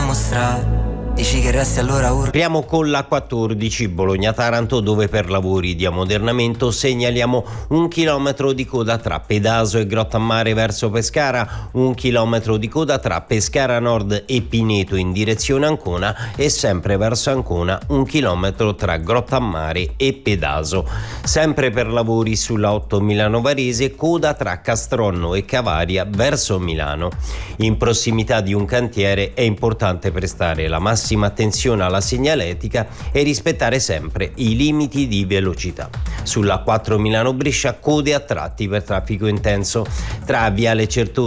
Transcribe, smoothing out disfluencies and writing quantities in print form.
mostrare. Dici che resti allora Apriamo con la 14 Bologna-Taranto, dove per lavori di ammodernamento segnaliamo 1 chilometro di coda tra Pedaso e Grottammare verso Pescara, 1 chilometro di coda tra Pescara Nord e Pineto in direzione Ancona e sempre verso Ancona 1 chilometro tra Grottammare e Pedaso. Sempre per lavori sulla 8 Milano Varese, coda tra Castronno e Cavaria verso Milano. In prossimità di un cantiere è importante prestare la massima attenzione alla segnaletica e rispettare sempre i limiti di velocità. Sulla 4 Milano Brescia, code a tratti per traffico intenso tra Viale Certosa